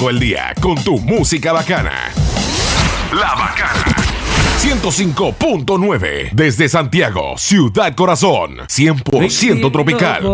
todo el día con tu música bacana. La Bacana 105.9 desde Santiago, Ciudad Corazón, 100% tropical.